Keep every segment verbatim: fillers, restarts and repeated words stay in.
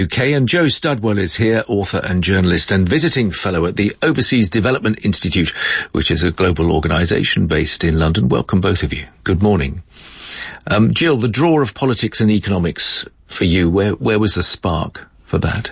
U K, and Joe Studwell is here, author and journalist and visiting fellow at the Overseas Development Institute, which is a global organisation based in London. Welcome, both of you. Good morning. Um, Jill, the draw of politics and economics for you, where where was the spark for that?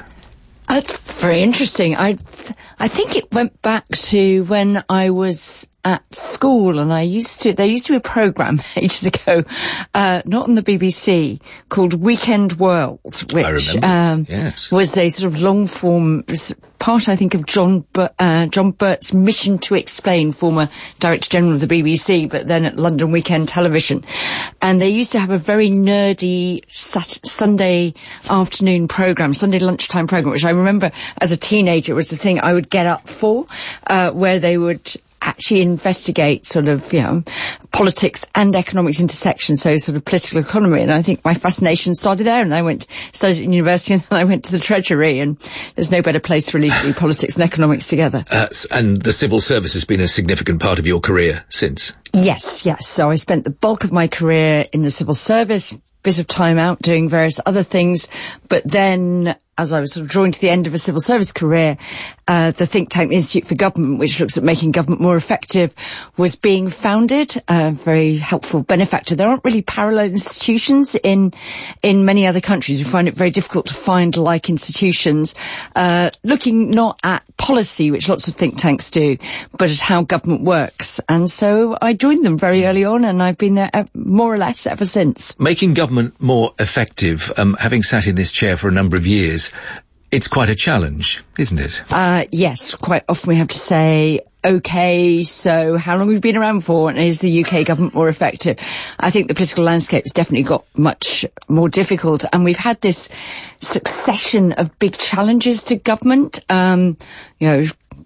That's very interesting. I th- I think it went back to when I was at school, and I used to, there used to be a programme ages ago, uh, not on the B B C, called Weekend World, which, um, yes. was a sort of long form, part, I think, of John, Bur- uh, John Burt's Mission to Explain, former Director General of the B B C, but then at London Weekend Television. And they used to have a very nerdy Sat- Sunday afternoon programme, Sunday lunchtime programme, which I remember as a teenager was the thing I would get up for, uh, where they would actually investigate sort of, you know, politics and economics intersections, so sort of political economy. And I think my fascination started there, and I went, studied at university, and then I went to the Treasury, and there's no better place really to do politics and economics together. Uh, and the civil service has been a significant part of your career since? Yes, yes. So I spent the bulk of my career in the civil service, bit of time out doing various other things, but then as I was sort of drawing to the end of a civil service career, uh, the think tank, the Institute for Government, which looks at making government more effective, was being founded. A very helpful benefactor. There aren't really parallel institutions in in many other countries. We find it very difficult to find like institutions, uh, looking not at policy, which lots of think tanks do, but at how government works. And so I joined them very early on, and I've been there more or less ever since. Making government more effective, um, having sat in this chair for a number of years, it's quite a challenge, isn't it? Uh, yes, quite often we have to say, OK, so how long have we been around for, and is the U K government more effective? I think the political landscape has definitely got much more difficult, and we've had this succession of big challenges to government. Um, you know,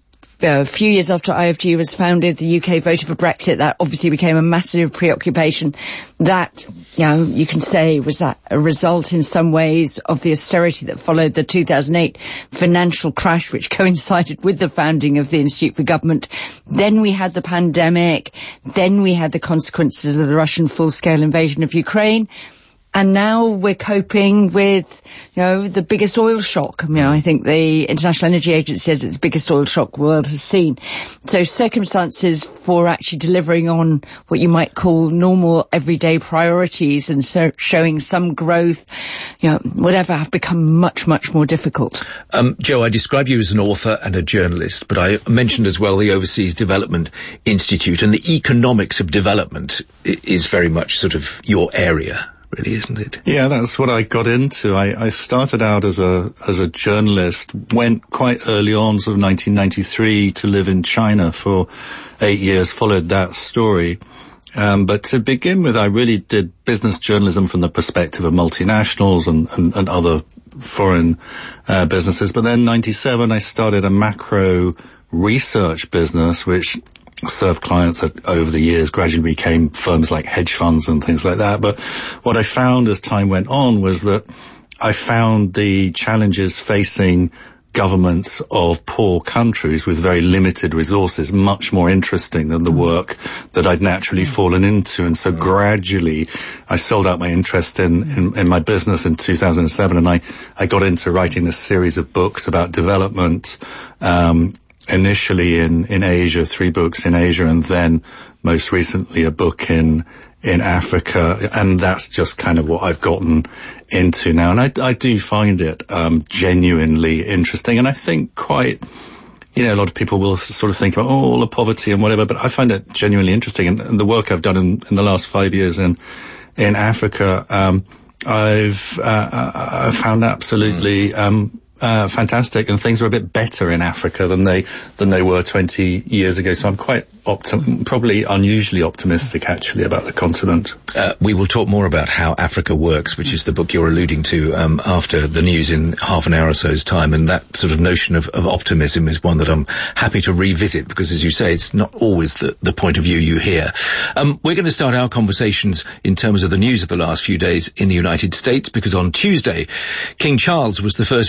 a few years after I F G was founded, the U K voted for Brexit. That obviously became a massive preoccupation. That, you know, you can say was that a result in some ways of the austerity that followed the two thousand eight financial crash, which coincided with the founding of the Institute for Government. Then we had the pandemic. Then we had the consequences of the Russian full-scale invasion of Ukraine. And now we're coping with, you know, the biggest oil shock. You know, I think the International Energy Agency says it's the biggest oil shock the world has seen. So circumstances for actually delivering on what you might call normal everyday priorities and so showing some growth, you know, whatever, have become much, much more difficult. Um, Joe, I describe you as an author and a journalist, but I mentioned as well the Overseas Development Institute, and the economics of development is very much sort of your area. Really, isn't it? Yeah, that's what I got into. I, I started out as a as a journalist, went quite early on, sort of nineteen ninety-three, to live in China for eight years, followed that story. Um, but to begin with, I really did business journalism from the perspective of multinationals and, and, and other foreign uh, businesses. But then ninety-seven, I started a macro research business, which served clients that over the years gradually became firms like hedge funds and things like that. But what I found as time went on was that I found the challenges facing governments of poor countries with very limited resources much more interesting than the work that I'd naturally fallen into. And so gradually I sold out my interest in, in, in my business in two thousand seven, and I, I got into writing this series of books about development, um, initially in, in Asia, three books in Asia, and then most recently a book in, in Africa. And that's just kind of what I've gotten into now. And I, I do find it, um, genuinely interesting. And I think quite, you know, a lot of people will sort of think about, oh, all the poverty and whatever, but I find it genuinely interesting. And, and the work I've done in, in the last five years in, in Africa, um, I've, uh, I've found absolutely, um, Uh, fantastic, and things are a bit better in Africa than they than they were twenty years ago. So I'm quite optim- probably unusually optimistic, actually, about the continent. Uh, we will talk more about how Africa works, which is the book you're alluding to, um, after the news in half an hour or so's time. And that sort of notion of, of optimism is one that I'm happy to revisit, because, as you say, it's not always the, the point of view you hear. Um, we're going to start our conversations in terms of the news of the last few days in the United States, because on Tuesday, King Charles was the first British king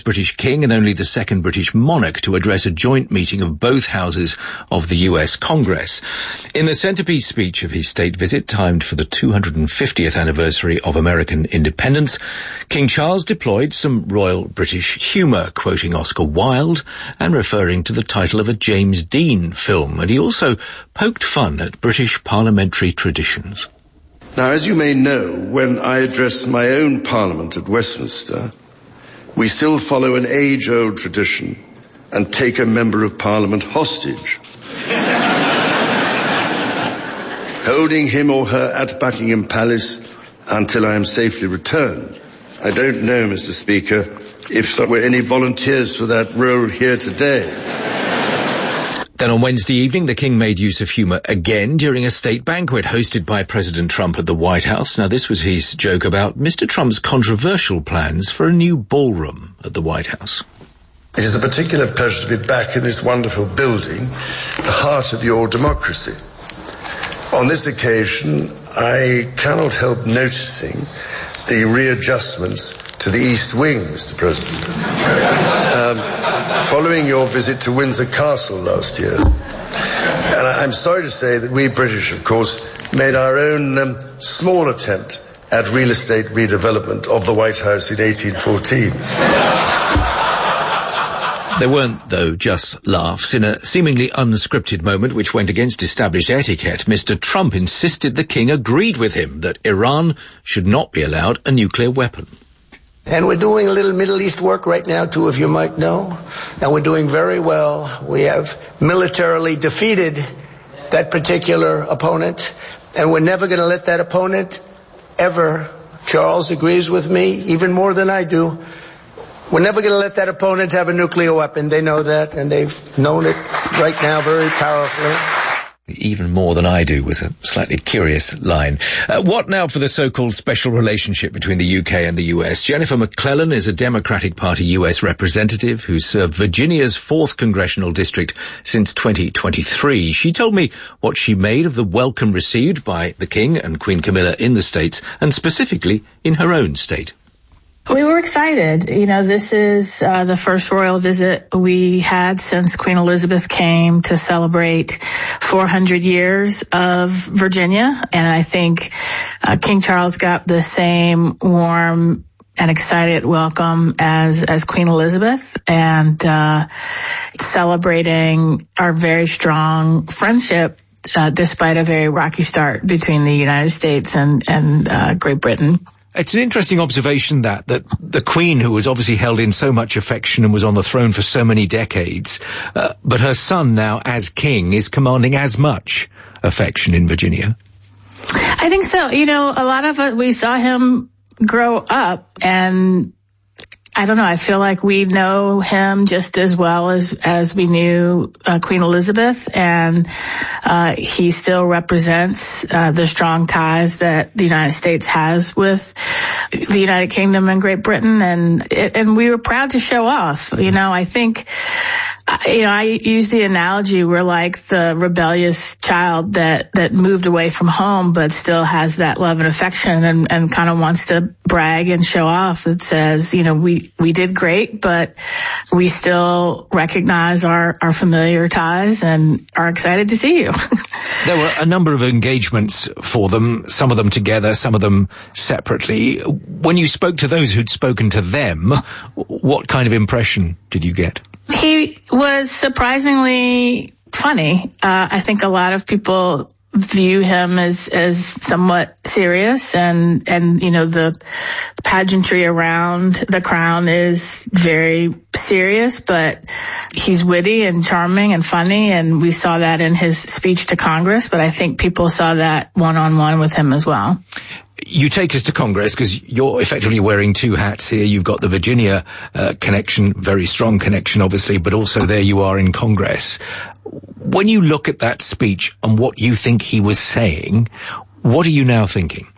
king and only the second British monarch to address a joint meeting of both houses of the U S Congress. In the centerpiece speech of his state visit, timed for the two hundred fiftieth anniversary of American independence, King Charles deployed some royal British humour, quoting Oscar Wilde and referring to the title of a James Dean film, and he also poked fun at British parliamentary traditions. Now, as you may know, when I address my own Parliament at Westminster, we still follow an age-old tradition and take a Member of Parliament hostage, holding him or her at Buckingham Palace until I am safely returned. I don't know, Mister Speaker, if there were any volunteers for that role here today. Then on Wednesday evening, the King made use of humour again during a state banquet hosted by President Trump at the White House. Now, this was his joke about Mister Trump's controversial plans for a new ballroom at the White House. It is a particular pleasure to be back in this wonderful building, the heart of your democracy. On this occasion, I cannot help noticing the readjustments to the East Wing, Mister President. Um, following your visit to Windsor Castle last year. And I'm sorry to say that we British, of course, made our own um, small attempt at real estate redevelopment of the White House in eighteen fourteen. There weren't, though, just laughs. In a seemingly unscripted moment which went against established etiquette, Mister Trump insisted the King agreed with him that Iran should not be allowed a nuclear weapon. And we're doing a little Middle East work right now, too, if you might know. And we're doing very well. We have militarily defeated that particular opponent. And we're never going to let that opponent ever, Charles agrees with me, even more than I do, we're never going to let that opponent have a nuclear weapon. They know that, and they've known it right now very powerfully. Even more than I do was a slightly curious line. Uh, what now for the so-called special relationship between the U K and the U S? Jennifer McClellan is a Democratic Party U S representative who served Virginia's fourth congressional district since twenty twenty-three. She told me what she made of the welcome received by the King and Queen Camilla in the States, and specifically in her own state. We were excited. You know, this is uh, the first royal visit we had since Queen Elizabeth came to celebrate four hundred years of Virginia. And I think uh, King Charles got the same warm and excited welcome as, as Queen Elizabeth, and uh, celebrating our very strong friendship uh, despite a very rocky start between the United States and, and uh, Great Britain. It's an interesting observation that, that the Queen, who was obviously held in so much affection and was on the throne for so many decades, uh, but her son now, as King, is commanding as much affection in Virginia. I think so. You know, a lot of it, we saw him grow up, and I don't know, I feel like we know him just as well as, as we knew uh, Queen Elizabeth, and uh, he still represents uh, the strong ties that the United States has with the United Kingdom and Great Britain, and and we were proud to show off. You know, I think, you know, I use the analogy, we're like the rebellious child that, that moved away from home but still has that love and affection and, and kind of wants to brag and show off. That says, you know, we, we did great, but we still recognize our, our familiar ties and are excited to see you. There were a number of engagements for them, some of them together, some of them separately. When you spoke to those who'd spoken to them, what kind of impression did you get? He was surprisingly funny. Uh, I think a lot of people view him as, as somewhat serious, and, and, you know, the pageantry around the crown is very serious, but he's witty and charming and funny, and we saw that in his speech to Congress, but I think people saw that one-on-one with him as well. You take us to Congress because you're effectively wearing two hats here. You've got the Virginia uh, connection, very strong connection, obviously, but also there you are in Congress. When you look at that speech and what you think he was saying, what are you now thinking?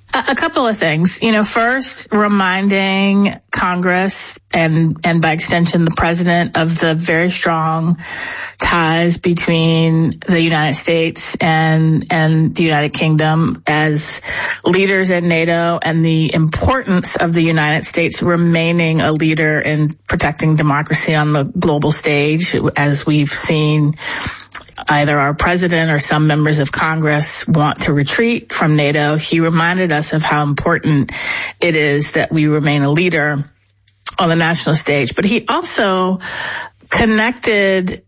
A couple of things. You know, first, reminding Congress and, and by extension, the president of the very strong ties between the United States and, and the United Kingdom as leaders in NATO, and the importance of the United States remaining a leader in protecting democracy on the global stage, as we've seen either our president or some members of Congress want to retreat from NATO. He reminded us of how important it is that we remain a leader on the national stage. But he also connected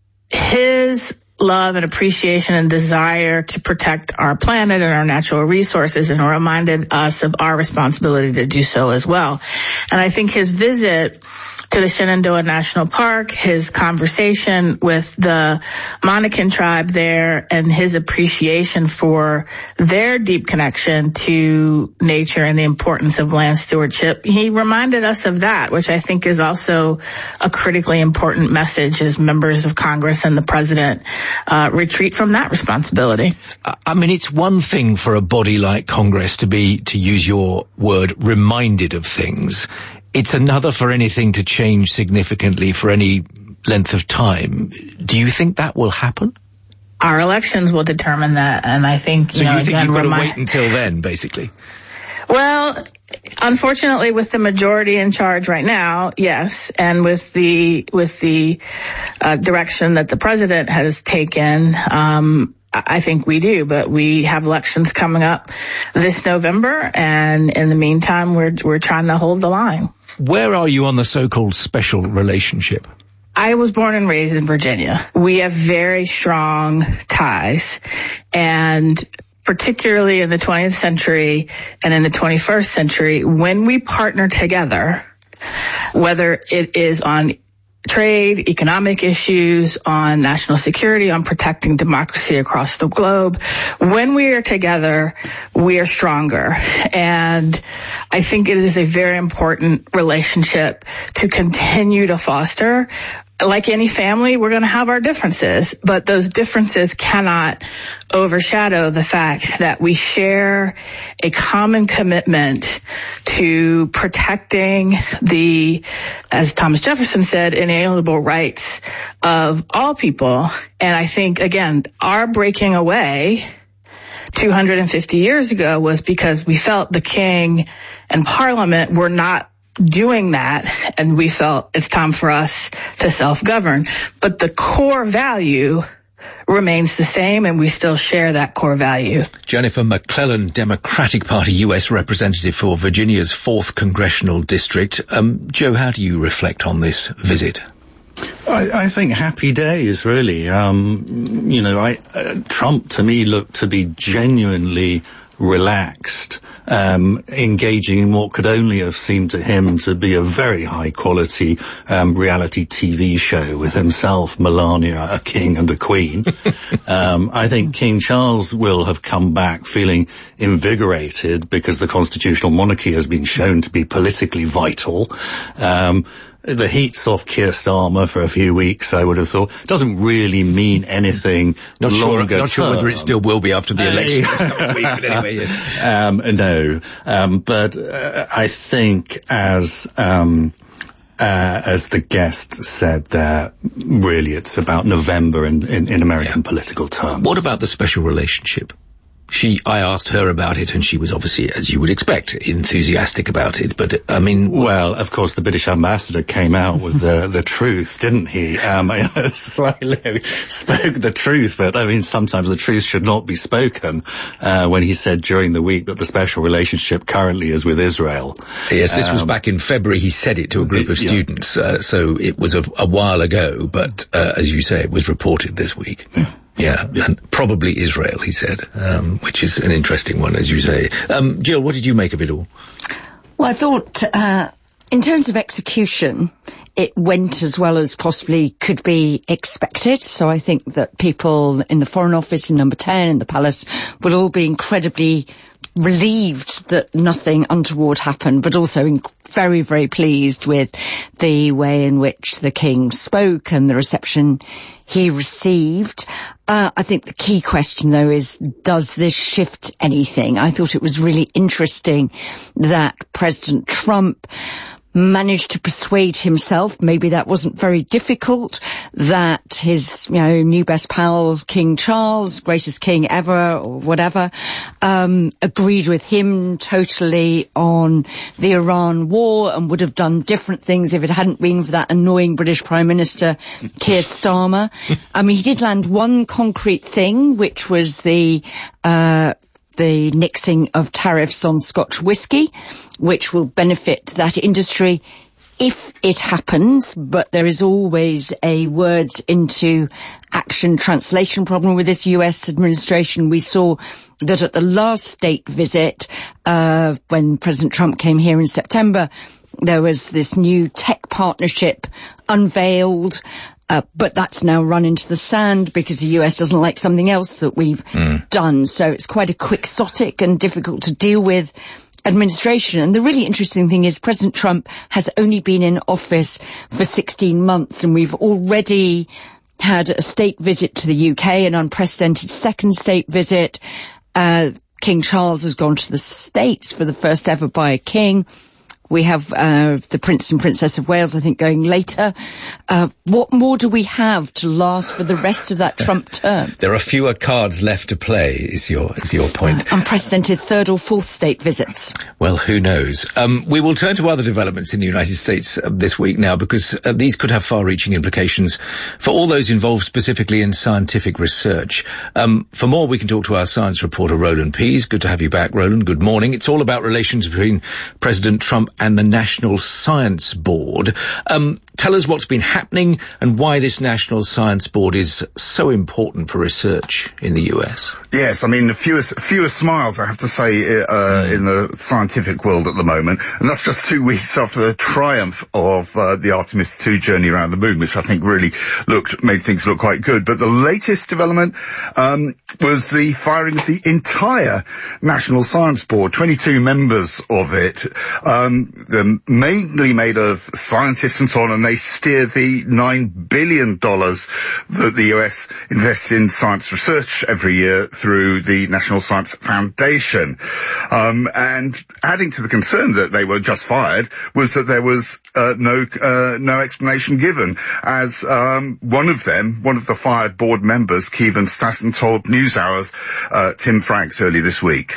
his love and appreciation and desire to protect our planet and our natural resources, and reminded us of our responsibility to do so as well. And I think his visit to the Shenandoah National Park, his conversation with the Monacan tribe there, and his appreciation for their deep connection to nature and the importance of land stewardship, he reminded us of that, which I think is also a critically important message as members of Congress and the president uh, retreat from that responsibility. I mean, it's one thing for a body like Congress to be, to use your word, reminded of things. It's another for anything to change significantly for any length of time. Do you think that will happen? Our elections will determine that, and I think, you so know, you think again, you've got remi- to wait until then, basically? Well, unfortunately, with the majority in charge right now, yes, and with the with the uh, direction that the president has taken, um, I think we do, but we have elections coming up this November, and in the meantime, we're we're trying to hold the line. Where are you on the so-called special relationship? I was born and raised in Virginia. We have very strong ties, and particularly in the twentieth century and in the twenty-first century, when we partner together, whether it is on trade, economic issues, on national security, on protecting democracy across the globe. When we are together, we are stronger. And I think it is a very important relationship to continue to foster. Like any family, we're going to have our differences, but those differences cannot overshadow the fact that we share a common commitment to protecting the, as Thomas Jefferson said, inalienable rights of all people. And I think, again, our breaking away two hundred fifty years ago was because we felt the king and parliament were not doing that, and we felt it's time for us to self-govern. But the core value remains the same, and we still share that core value. Jennifer McClellan, Democratic Party U S representative for Virginia's fourth Congressional District. Um, Joe, how do you reflect on this visit? I, I think happy days, really. Um, you know, I, uh, Trump, to me, looked to be genuinely relaxed, um, engaging in what could only have seemed to him to be a very high quality um, reality T V show with himself, Melania, a king and a queen. um, I think King Charles will have come back feeling invigorated because the constitutional monarchy has been shown to be politically vital. Um, The heat's off Keir Starmer for a few weeks, I would have thought. Doesn't really mean anything not longer sure, Not sure term. whether it still will be after the election this coming week, but anyway, yes. Um, no. Um, but uh, I think as, um, uh, as the guest said there, really it's about November in, in, in American yeah. political terms. What about the special relationship? She, I asked her about it, and she was obviously, as you would expect, enthusiastic about it. But I mean, well, of course, the British ambassador came out with the the truth, didn't he? Um, slightly spoke the truth, but I mean, sometimes the truth should not be spoken. Uh, when he said during the week that the special relationship currently is with Israel. Yes, this um, was back in February. He said it to a group of yeah. students, uh, so it was a, a while ago. But uh, as you say, it was reported this week. Yeah. Yeah, and probably Israel, he said, um, which is an interesting one, as you say. Um, Jill, what did you make of it all? Well, I thought, uh, in terms of execution, it went as well as possibly could be expected. So I think that people in the Foreign Office, in Number ten, in the Palace, will all be incredibly relieved that nothing untoward happened, but also in very, very pleased with the way in which the King spoke and the reception he received. Uh, I think the key question, though, is does this shift anything? I thought it was really interesting that President Trump managed to persuade himself, maybe that wasn't very difficult, that his, you know, new best pal, King Charles, greatest king ever, or whatever, um, agreed with him totally on the Iran war and would have done different things if it hadn't been for that annoying British Prime Minister, Keir Starmer. I mean, he did land one concrete thing, which was the, uh, the nixing of tariffs on Scotch whisky, which will benefit that industry if it happens, but there is always a words into action translation problem with this U S administration. We saw that at the last state visit, uh, when President Trump came here in September, there was this new tech partnership unveiled. Uh, but that's now run into the sand because the U S doesn't like something else that we've mm. done. So it's quite a quixotic and difficult to deal with administration. And the really interesting thing is President Trump has only been in office for sixteen months, and we've already had a state visit to the U K, an unprecedented second state visit. Uh, King Charles has gone to the States for the first ever by a king. We have uh the Prince and Princess of Wales, I think, going later. Uh what more do we have to last for the rest of that Trump term? There are fewer cards left to play, is your is your point. Uh, unprecedented third or fourth state visits. Well, who knows? Um we will turn to other developments in the United States uh, this week now, because uh, these could have far-reaching implications for all those involved specifically in scientific research. Um for more, we can talk to our science reporter, Roland Pease. Good to have you back, Roland. Good morning. It's all about relations between President Trump and the National Science Board. Um, tell us what's been happening and why this National Science Board is so important for research in the U S. Yes, I mean, the fewest, fewest smiles, I have to say, uh, mm. in the scientific world at the moment. And that's just two weeks after the triumph of uh, the Artemis two journey around the moon, which I think really looked, made things look quite good. But the latest development um, was the firing of the entire National Science Board, twenty-two members of it. Um, they're mainly made of scientists and so on, and they steer the nine billion dollars that the U S invests in science research every year through the National Science Foundation. Um, and adding to the concern that they were just fired was that there was uh, no uh, no explanation given, as um, one of them, one of the fired board members, Kevin Stassen, told NewsHour's uh, Tim Franks early this week.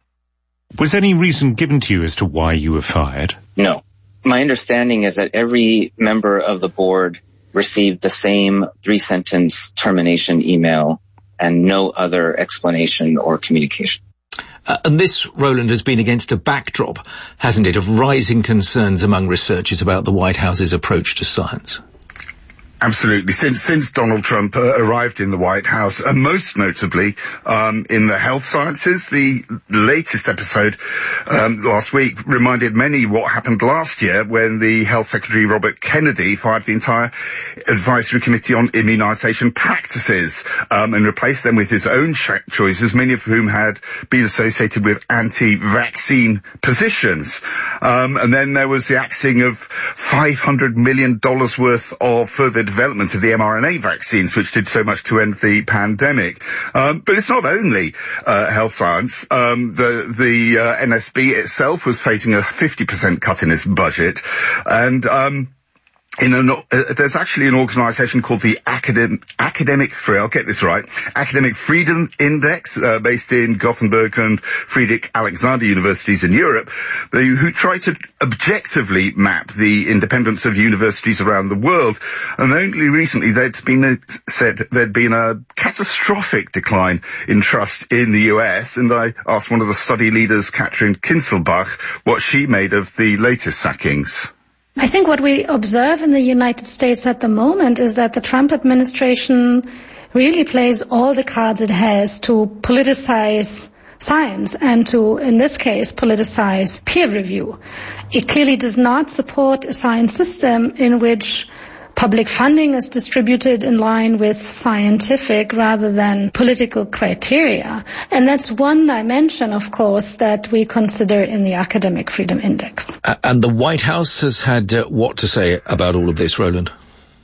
Was any reason given to you as to why you were fired? No. My understanding is that every member of the board received the same three-sentence termination email and no other explanation or communication. Uh, and this, Roland, has been against a backdrop, hasn't it, of rising concerns among researchers about the White House's approach to science? Absolutely. Since since Donald Trump uh, arrived in the White House, and most notably um, in the health sciences, the latest episode um, last week reminded many what happened last year when the Health Secretary Robert Kennedy fired the entire Advisory Committee on Immunization Practices um, and replaced them with his own choices, many of whom had been associated with anti-vaccine positions. Um, and then there was the axing of five hundred million dollars worth of further development of the mRNA vaccines, which did so much to end the pandemic. Um, but it's not only uh, health science. Um, the the uh, N S B itself was facing a fifty percent cut in its budget, and um, in an, uh, there's actually an organisation called the Academic, Academic Free, I'll get this right, Academic Freedom Index, uh, based in Gothenburg and Friedrich Alexander universities in Europe, who, who try to objectively map the independence of universities around the world. And only recently there'd been a, said there'd been a catastrophic decline in trust in the U S, and I asked one of the study leaders, Katrin Kinselbach, what she made of the latest sackings. I think what we observe in the United States at the moment is that the Trump administration really plays all the cards it has to politicize science and to, in this case, politicize peer review. It clearly does not support a science system in which public funding is distributed in line with scientific rather than political criteria. And that's one dimension, of course, that we consider in the Academic Freedom Index. Uh, and the White House has had uh, what to say about all of this, Roland?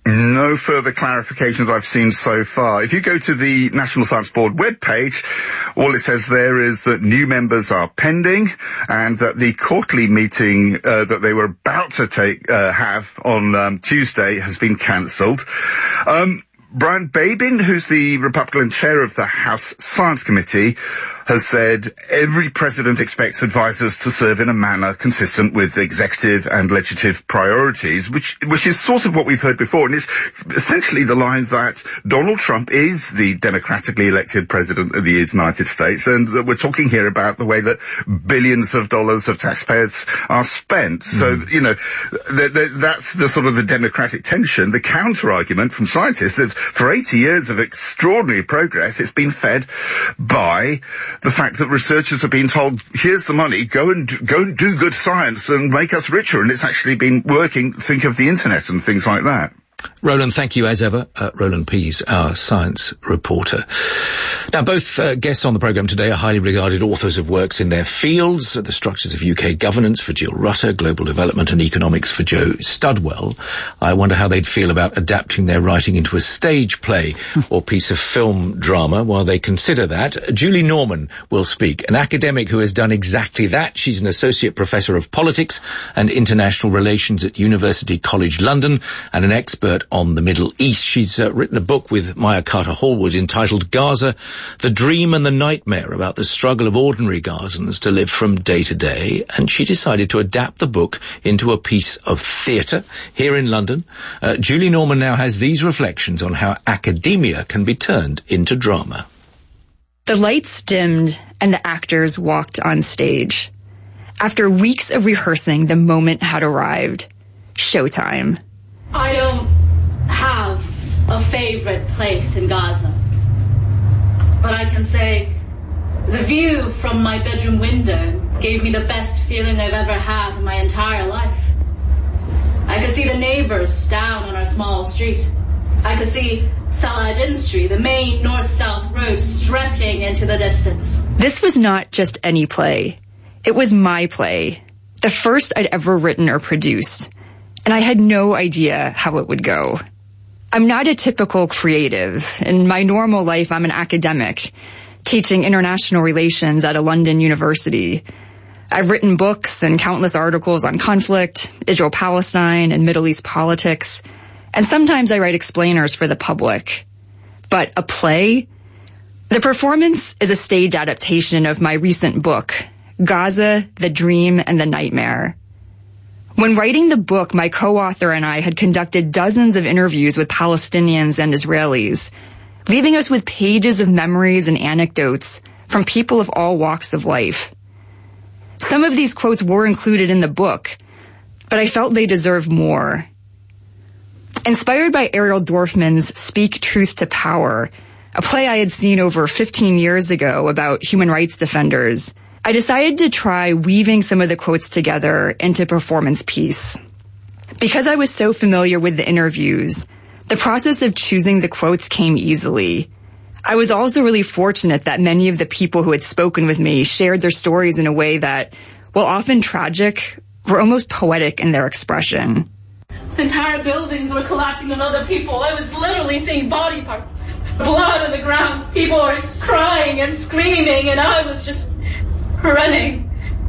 No further clarification that I've seen so far. If you go to the National Science Board webpage, all it says there is that new members are pending and that the quarterly meeting uh, that they were about to take uh, have on um, Tuesday has been cancelled. Um, Brian Babin, who's the Republican chair of the House Science Committee, has said every president expects advisors to serve in a manner consistent with executive and legislative priorities, which which is sort of what we've heard before, and it's essentially the line that Donald Trump is the democratically elected president of the United States, and that we're talking here about the way that billions of dollars of taxpayers are spent. Mm. So, you know, th- th- that's the sort of the democratic tension. The counter-argument from scientists that for eighty years of extraordinary progress, it's been fed by the fact that researchers have been told, here's the money, go and go and do good science and make us richer. And it's actually been working. Think of the internet and things like that. Roland, thank you as ever. Uh, Roland Pease, our science reporter. Now, both uh, guests on the programme today are highly regarded authors of works in their fields, The Structures of U K Governance for Jill Rutter, Global Development and Economics for Joe Studwell. I wonder how they'd feel about adapting their writing into a stage play or piece of film drama while they consider that. Julie Norman will speak, an academic who has done exactly that. She's an Associate Professor of Politics and International Relations at University College London and an expert on the Middle East. She's uh, written a book with Maya Carter-Hallwood entitled Gaza, The Dream and the Nightmare, about the struggle of ordinary Gazans to live from day to day, and she decided to adapt the book into a piece of theatre here in London. Uh, Julie Norman now has these reflections on how academia can be turned into drama. The lights dimmed and the actors walked on stage. After weeks of rehearsing, the moment had arrived. Showtime. I don't have a favorite place in Gaza. But I can say the view from my bedroom window gave me the best feeling I've ever had in my entire life. I could see the neighbors down on our small street. I could see Saladin Street, the main north-south road, stretching into the distance. This was not just any play. It was my play, the first I'd ever written or produced, and I had no idea how it would go. I'm not a typical creative. In my normal life, I'm an academic, teaching international relations at a London university. I've written books and countless articles on conflict, Israel-Palestine, and Middle East politics, and sometimes I write explainers for the public. But a play? The performance is a stage adaptation of my recent book, Gaza, The Dream and the Nightmare. When writing the book, my co-author and I had conducted dozens of interviews with Palestinians and Israelis, leaving us with pages of memories and anecdotes from people of all walks of life. Some of these quotes were included in the book, but I felt they deserved more. Inspired by Ariel Dorfman's Speak Truth to Power, a play I had seen over fifteen years ago about human rights defenders, I decided to try weaving some of the quotes together into a performance piece. Because I was so familiar with the interviews, the process of choosing the quotes came easily. I was also really fortunate that many of the people who had spoken with me shared their stories in a way that, while often tragic, were almost poetic in their expression. Entire buildings were collapsing on other people. I was literally seeing body parts, blood on the ground. People were crying and screaming, and I was just running.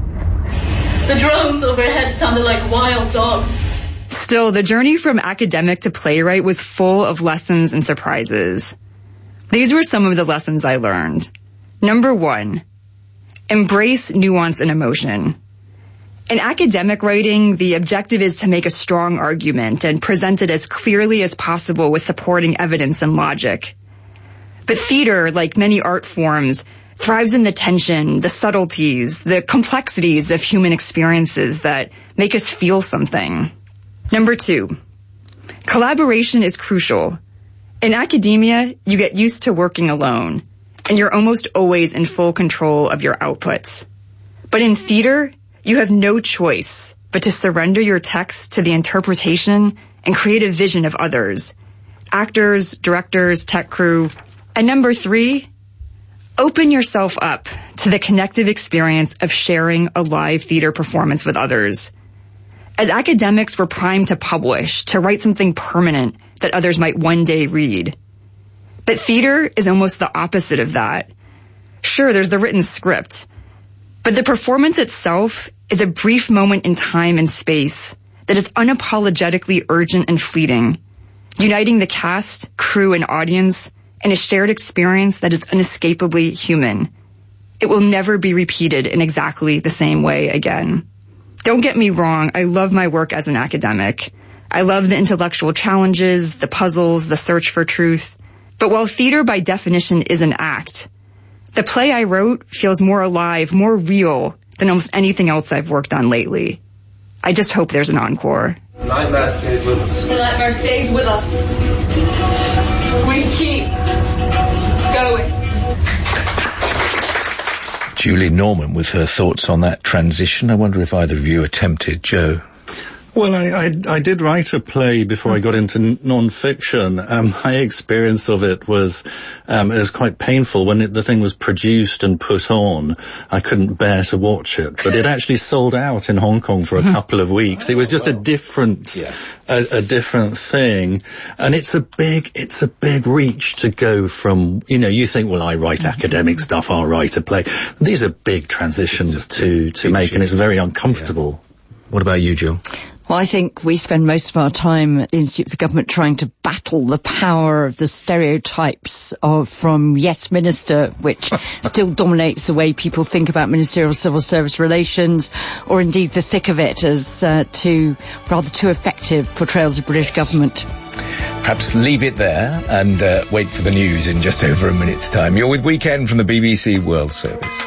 The drones overhead sounded like wild dogs. Still, the journey from academic to playwright was full of lessons and surprises. These were some of the lessons I learned. Number one, embrace nuance and emotion. In academic writing, the objective is to make a strong argument and present it as clearly as possible with supporting evidence and logic. But theater, like many art forms, thrives in the tension, the subtleties, the complexities of human experiences that make us feel something. Number two, collaboration is crucial. In academia, you get used to working alone, and you're almost always in full control of your outputs. But in theater, you have no choice but to surrender your text to the interpretation and creative vision of others, actors, directors, tech crew. And number three, open yourself up to the connective experience of sharing a live theater performance with others. As academics, we're primed to publish, to write something permanent that others might one day read. But theater is almost the opposite of that. Sure, there's the written script, but the performance itself is a brief moment in time and space that is unapologetically urgent and fleeting, uniting the cast, crew, and audience in a shared experience that is inescapably human. It will never be repeated in exactly the same way again. Don't get me wrong, I love my work as an academic. I love the intellectual challenges, the puzzles, the search for truth. But while theater by definition is an act, the play I wrote feels more alive, more real than almost anything else I've worked on lately. I just hope there's an encore. The nightmare stays with us. The nightmare stays with us. We keep going. Julie Norman with her thoughts on that transition. I wonder if either of you attempted, Joe. Well, I, I, I did write a play before I got into n- non-fiction. Um, my experience of it was, um, it was quite painful. When it, the thing was produced and put on, I couldn't bear to watch it. But it actually sold out in Hong Kong for a couple of weeks. It was just a different, yeah. a, a different thing. And it's a big, it's a big reach to go from, you know, you think, well, I write academic stuff, I'll write a play. These are big transitions to, to make, and it's very uncomfortable. Yeah. What about you, Jill? Well, I think we spend most of our time at the Institute for Government trying to battle the power of the stereotypes of from Yes Minister, which still dominates the way people think about ministerial civil service relations, or indeed the thick of it as uh, two rather too effective portrayals of British government. Perhaps leave it there and uh, wait for the news in just over a minute's time. You're with Weekend from the B B C World Service.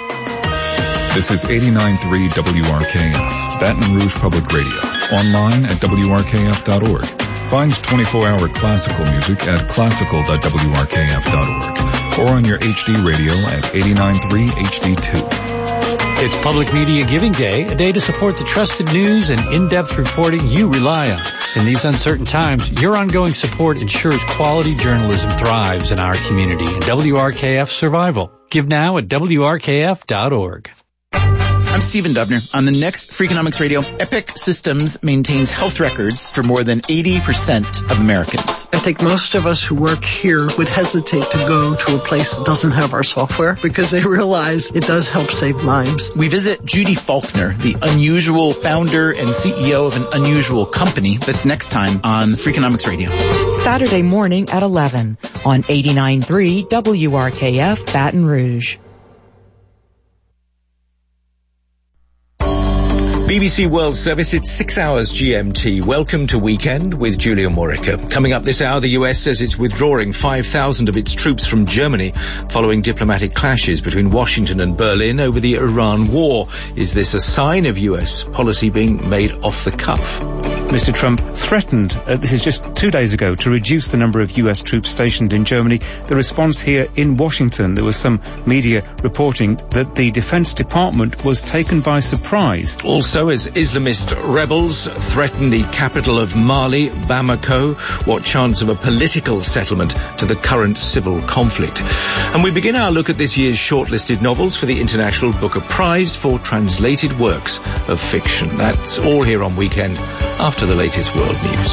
This is eighty-nine point three W R K F, Baton Rouge Public Radio. Online at W R K F dot org. Find twenty-four hour classical music at classical dot W R K F dot org. Or on your H D radio at eighty-nine point three H D two. It's Public Media Giving Day, a day to support the trusted news and in-depth reporting you rely on. In these uncertain times, your ongoing support ensures quality journalism thrives in our community and W R K F's survival. Give now at W R K F dot org. I'm Stephen Dubner. On the next Freakonomics Radio, Epic Systems maintains health records for more than eighty percent of Americans. I think most of us who work here would hesitate to go to a place that doesn't have our software because they realize it does help save lives. We visit Judy Faulkner, the unusual founder and C E O of an unusual company. That's next time on Freakonomics Radio. Saturday morning at eleven on eighty-nine point three W R K F Baton Rouge. B B C World Service, it's six hours G M T. Welcome to Weekend with Julia Morica. Coming up this hour, the U S says it's withdrawing five thousand of its troops from Germany following diplomatic clashes between Washington and Berlin over the Iran war. Is this a sign of U S policy being made off the cuff? Mister Trump threatened, uh, this is just two days ago, to reduce the number of U S troops stationed in Germany. The response here in Washington, there was some media reporting that the Defense Department was taken by surprise. Also, as Islamist rebels threaten the capital of Mali, Bamako, what chance of a political settlement to the current civil conflict? And we begin our look at this year's shortlisted novels for the International Booker Prize for translated works of fiction. That's all here on Weekend after the latest world news.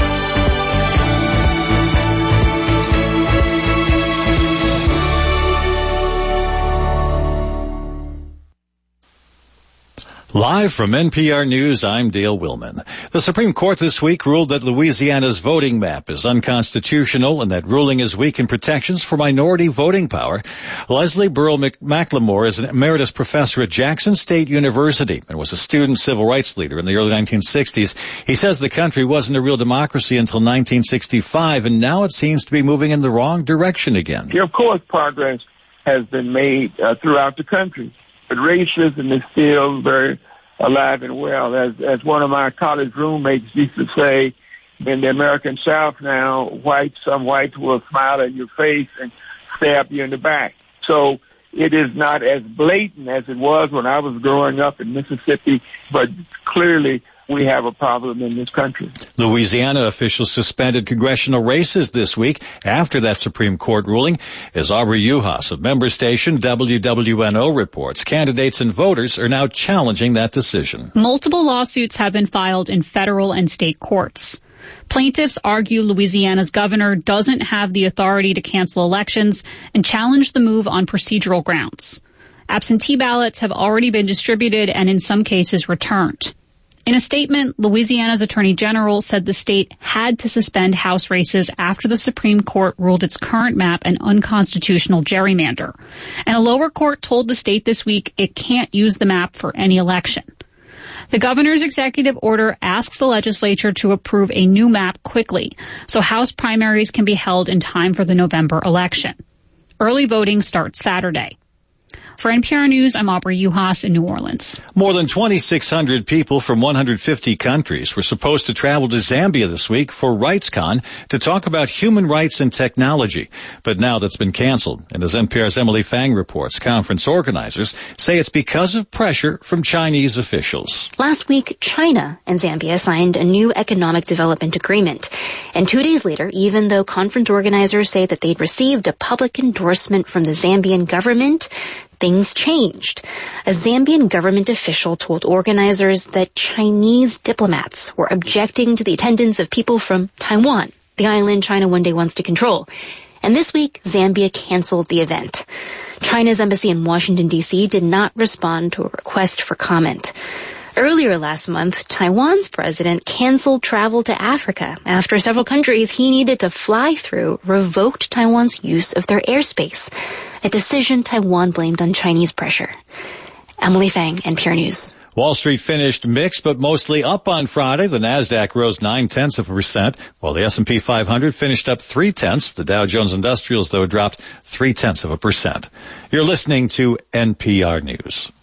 Live from N P R News, I'm Dale Willman. The Supreme Court this week ruled that Louisiana's voting map is unconstitutional and that ruling is weakened protections for minority voting power. Leslie Burrell McLemore is an emeritus professor at Jackson State University and was a student civil rights leader in the early nineteen sixties. He says the country wasn't a real democracy until nineteen sixty-five, and now it seems to be moving in the wrong direction again. Yeah, of course, progress has been made uh, throughout the country. But racism is still very alive and well. As as one of my college roommates used to say, in the American South now, whites, some whites will smile in your face and stab you in the back. So it is not as blatant as it was when I was growing up in Mississippi, but clearly we have a problem in this country. Louisiana officials suspended congressional races this week after that Supreme Court ruling. As Aubrey Uhas of member station W W N O reports, candidates and voters are now challenging that decision. Multiple lawsuits have been filed in federal and state courts. Plaintiffs argue Louisiana's governor doesn't have the authority to cancel elections and challenge the move on procedural grounds. Absentee ballots have already been distributed and in some cases returned. In a statement, Louisiana's Attorney General said the state had to suspend House races after the Supreme Court ruled its current map an unconstitutional gerrymander. And a lower court told the state this week it can't use the map for any election. The governor's executive order asks the legislature to approve a new map quickly, so House primaries can be held in time for the November election. Early voting starts Saturday. For N P R News, I'm Aubrey Uhas in New Orleans. More than twenty-six hundred people from one hundred fifty countries were supposed to travel to Zambia this week for RightsCon to talk about human rights and technology. But now that's been canceled. And as N P R's Emily Fang reports, conference organizers say it's because of pressure from Chinese officials. Last week, China and Zambia signed a new economic development agreement. And two days later, even though conference organizers say that they'd received a public endorsement from the Zambian government, things changed. A Zambian government official told organizers that Chinese diplomats were objecting to the attendance of people from Taiwan, the island China one day wants to control. And this week, Zambia canceled the event. China's embassy in Washington, D C did not respond to a request for comment. Earlier last month, Taiwan's president canceled travel to Africa after several countries he needed to fly through revoked Taiwan's use of their airspace, a decision Taiwan blamed on Chinese pressure. Emily Fang, N P R News. Wall Street finished mixed but mostly up on Friday. The Nasdaq rose nine-tenths of a percent, while the S and P five hundred finished up three-tenths. The Dow Jones Industrials, though, dropped three-tenths of a percent. You're listening to N P R News.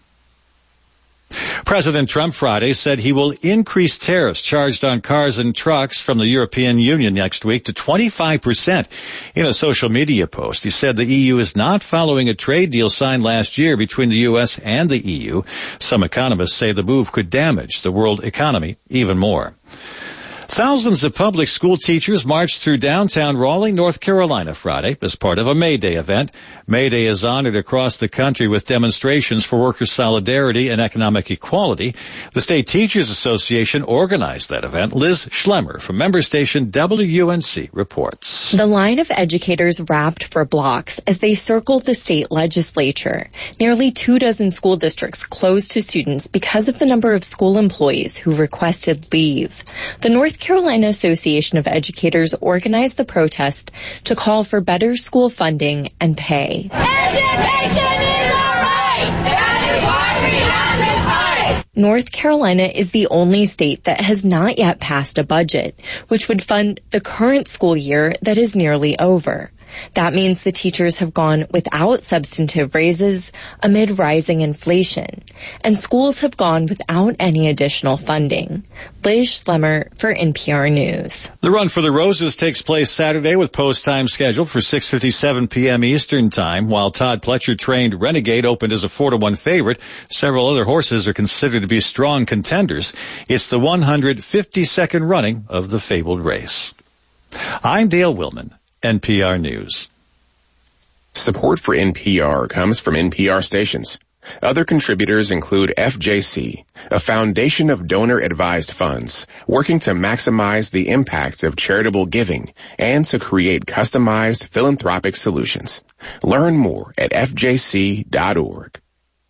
President Trump Friday said he will increase tariffs charged on cars and trucks from the European Union next week to twenty-five percent. In a social media post, he said the E U is not following a trade deal signed last year between the U S and the E U. Some economists say the move could damage the world economy even more. Thousands of public school teachers marched through downtown Raleigh, North Carolina Friday as part of a May Day event. May Day is honored across the country with demonstrations for worker solidarity and economic equality. The State Teachers Association organized that event. Liz Schlemmer from member station W U N C reports. The line of educators wrapped for blocks as they circled the state legislature. Nearly two dozen school districts closed to students because of the number of school employees who requested leave. The North Carolina Association of Educators organized the protest to call for better school funding and pay. Education is our right! That is why we have to fight! North Carolina is the only state that has not yet passed a budget, which would fund the current school year that is nearly over. That means the teachers have gone without substantive raises amid rising inflation, and schools have gone without any additional funding. Liz Schlemmer for N P R News. The Run for the Roses takes place Saturday with post time scheduled for six fifty-seven p.m. Eastern Time. While Todd Pletcher-trained Renegade opened as a four to one favorite, several other horses are considered to be strong contenders. It's the one hundred fifty-second running of the fabled race. I'm Dale Willman, N P R News. Support for N P R comes from N P R stations. Other contributors include F J C, a foundation of donor-advised funds working to maximize the impact of charitable giving and to create customized philanthropic solutions. Learn more at f j c dot org.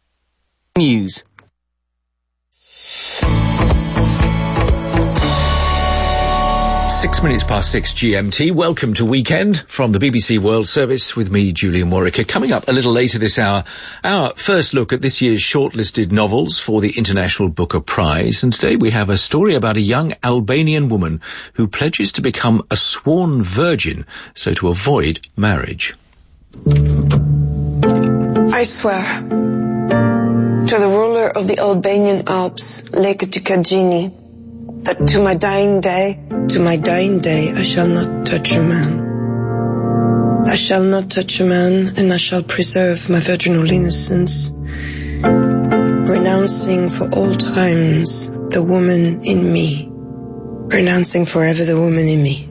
News. Six minutes past six G M T. Welcome to Weekend from the B B C World Service with me, Julian Warwick. Coming up a little later this hour, our first look at this year's shortlisted novels for the International Booker Prize. And today we have a story about a young Albanian woman who pledges to become a sworn virgin so to avoid marriage. I swear to the ruler of the Albanian Alps, Lake Tukagini, that to my dying day, to my dying day, I shall not touch a man. I shall not touch a man, and I shall preserve my virginal innocence, renouncing for all times the woman in me, pronouncing forever the woman in me.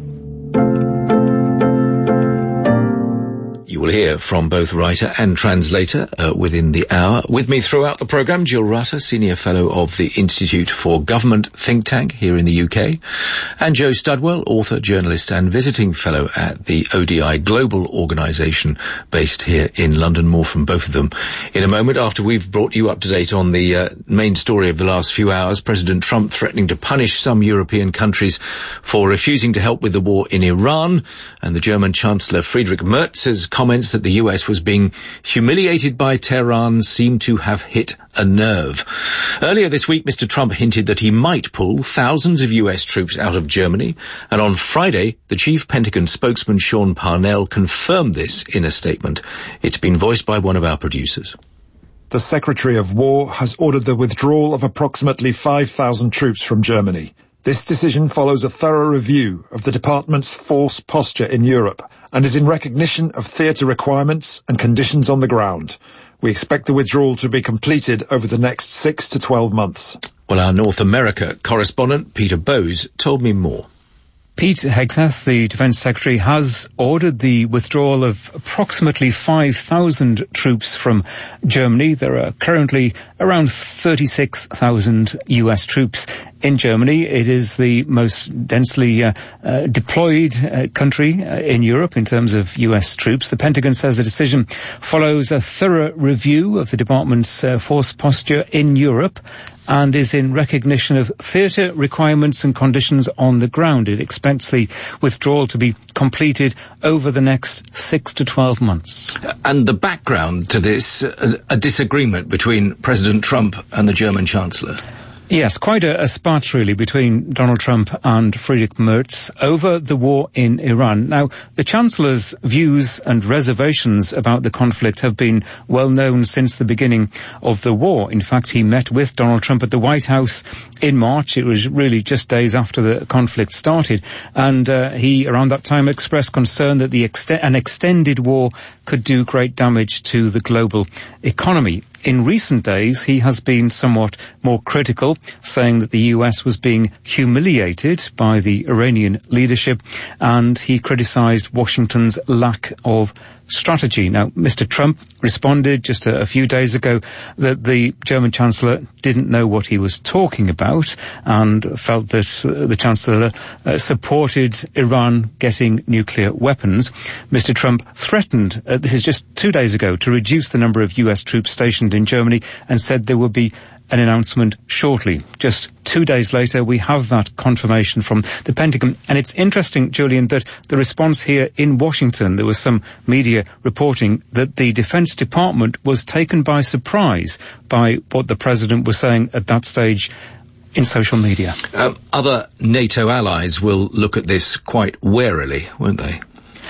You will hear from both writer and translator uh, within the hour. With me throughout the programme, Jill Rutter, Senior Fellow of the Institute for Government think tank here in the U K, and Joe Studwell, author, journalist and visiting fellow at the O D I Global Organisation based here in London. More from both of them in a moment after we've brought you up to date on the uh, main story of the last few hours. President Trump threatening to punish some European countries for refusing to help with the war in Iran, and the German Chancellor Friedrich Merz's comments that the U S was being humiliated by Tehran seem to have hit a nerve. Earlier this week, Mister Trump hinted that he might pull thousands of U S troops out of Germany, and on Friday, the chief Pentagon spokesman Sean Parnell confirmed this in a statement. It's been voiced by one of our producers. The Secretary of War has ordered the withdrawal of approximately five thousand troops from Germany. This decision follows a thorough review of the department's force posture in Europe and is in recognition of theatre requirements and conditions on the ground. We expect the withdrawal to be completed over the next six to twelve months. Well, our North America correspondent, Peter Bowes, told me more. Pete Hegseth, the Defence Secretary, has ordered the withdrawal of approximately five thousand troops from Germany. There are currently around thirty-six thousand U S troops in Germany. It is the most densely uh, uh, deployed uh, country uh, in Europe in terms of U S troops. The Pentagon says the decision follows a thorough review of the department's uh, force posture in Europe and is in recognition of theatre requirements and conditions on the ground. It expects the withdrawal to be completed over the next six to twelve months. And the background to this, a, a disagreement between President Trump and the German Chancellor. Yes, quite a, a spat really between Donald Trump and Friedrich Merz over the war in Iran. Now, the Chancellor's views and reservations about the conflict have been well known since the beginning of the war. In fact, he met with Donald Trump at the White House in March. It was really just days after the conflict started. And uh, he, around that time, expressed concern that the ext- an extended war could do great damage to the global economy. In recent days, he has been somewhat more critical, saying that the U S was being humiliated by the Iranian leadership, and he criticized Washington's lack of strategy. Now, Mister Trump responded just a, a few days ago that the German Chancellor didn't know what he was talking about and felt that uh, the Chancellor uh, supported Iran getting nuclear weapons. Mister Trump threatened, uh, this is just two days ago, to reduce the number of U S troops stationed in Germany and said there would be an announcement shortly. Just two days later, we have that confirmation from the Pentagon. And it's interesting, Julian, that the response here in Washington, there was some media reporting that the Defense Department was taken by surprise by what the President was saying at that stage in social media. Um, other NATO allies will look at this quite warily, won't they?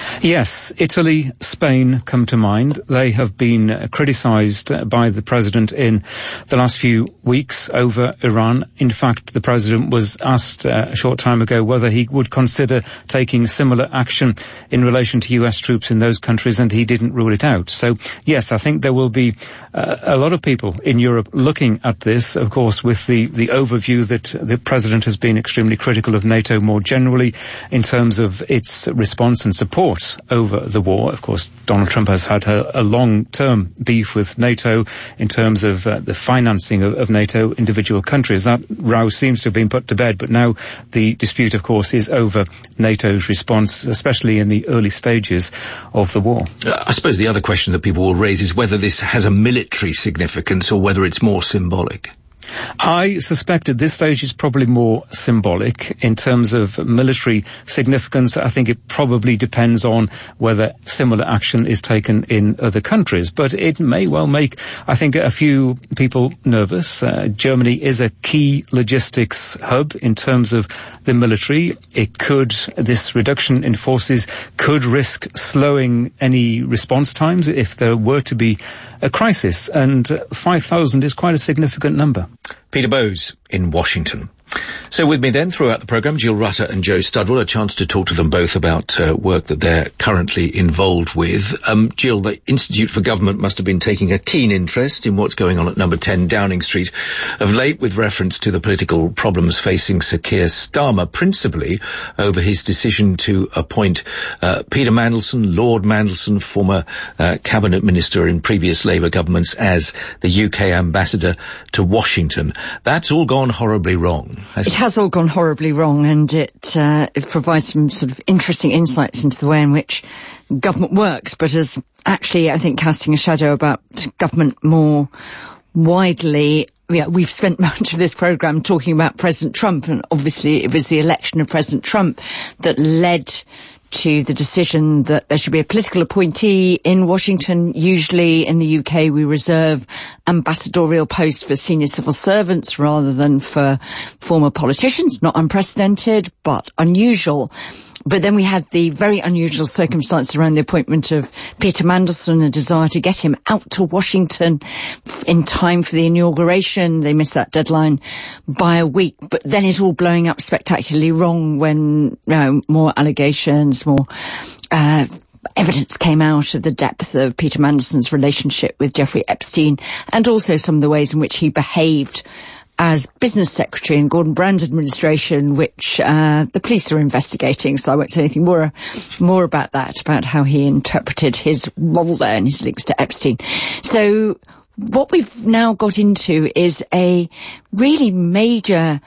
Yes, Italy, Spain come to mind. They have been uh, criticised uh, by the President in the last few weeks over Iran. In fact, the President was asked uh, a short time ago whether he would consider taking similar action in relation to U S troops in those countries, and he didn't rule it out. So, yes, I think there will be uh, a lot of people in Europe looking at this, of course, with the, the overview that the President has been extremely critical of NATO more generally in terms of its response and support over the war. Of course, Donald Trump has had a, a long-term beef with NATO in terms of uh, the financing of, of NATO individual countries. That row seems to have been put to bed, but now the dispute, of course, is over NATO's response, especially in the early stages of the war. Uh, I suppose the other question that people will raise is whether this has a military significance or whether it's more symbolic. I suspect at this stage it's probably more symbolic. In terms of military significance, I think it probably depends on whether similar action is taken in other countries. But it may well make, I think, a few people nervous. Uh, Germany is a key logistics hub in terms of the military. It could, this reduction in forces could risk slowing any response times if there were to be a crisis. And uh, five thousand is quite a significant number. Peter Bowes in Washington. So with me then throughout the programme, Jill Rutter and Joe Studwell, a chance to talk to them both about uh, work that they're currently involved with. Um, Jill, the Institute for Government must have been taking a keen interest in what's going on at number ten Downing Street of late with reference to the political problems facing Sir Keir Starmer, principally over his decision to appoint uh, Peter Mandelson, Lord Mandelson, former uh, cabinet minister in previous Labour governments, as the U K ambassador to Washington. That's all gone horribly wrong. It has all gone horribly wrong, and it, uh, it provides some sort of interesting insights into the way in which government works, but is actually, I think, casting a shadow about government more widely. Yeah, we've spent much of this programme talking about President Trump, and obviously it was the election of President Trump that led to the decision that there should be a political appointee in Washington. Usually in the U K we reserve ambassadorial posts for senior civil servants rather than for former politicians. Not unprecedented, but unusual. But then we had the very unusual circumstances around the appointment of Peter Mandelson, a desire to get him out to Washington in time for the inauguration. They missed that deadline by a week, but then it all blowing up spectacularly wrong when, you know, more allegations, more uh evidence came out of the depth of Peter Mandelson's relationship with Jeffrey Epstein, and also some of the ways in which he behaved as business secretary in Gordon Brown's administration, which uh the police are investigating, so I won't say anything more more about that, about how he interpreted his role there and his links to Epstein. So what we've now got into is a really major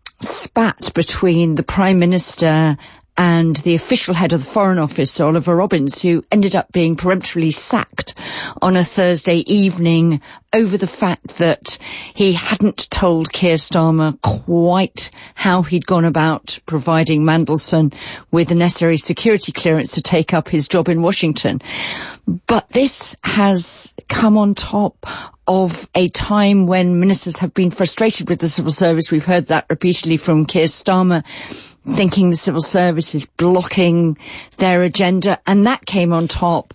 spat between the Prime Minister and the official head of the Foreign Office, Oliver Robbins, who ended up being peremptorily sacked on a Thursday evening over the fact that he hadn't told Keir Starmer quite how he'd gone about providing Mandelson with the necessary security clearance to take up his job in Washington. But this has come on top of a time when ministers have been frustrated with the civil service. We've heard that repeatedly from Keir Starmer, thinking the civil service is blocking their agenda, and that came on top